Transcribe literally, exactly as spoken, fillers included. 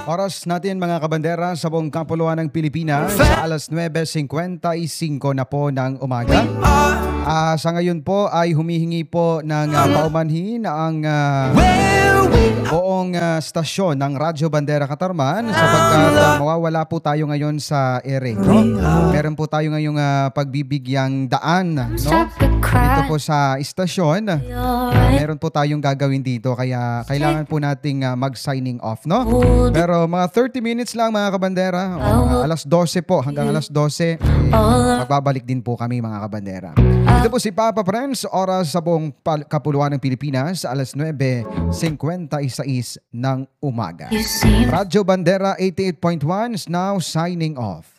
Oras natin mga kabandera sa buong kapuluan ng Pilipinas sa alas nuwebe singkwenta y singko na po ng umaga. Uh, sa ngayon po ay humihingi po ng uh, paumanhin ang uh, buong uh, stasyon ng Radyo Bandera Katarman sapagkat uh, mawawala po tayo ngayon sa ere. No? Meron po tayo ngayong uh, pagbibigyang daan, no? Dito po sa istasyon. Uh, meron po tayong gagawin dito kaya kailangan po nating uh, mag-signing off, no? Pero mga thirty minutes lang mga kabandera. Uh, alas dose po hanggang alas dose. Eh, magbabalik din po kami mga kabandera. Ito po si Papa Prince, oras sa buong kapuluan ng Pilipinas, alas nuwebe singkwenta y sais ng umaga. Radyo Bandera eighty-eight point one is now signing off.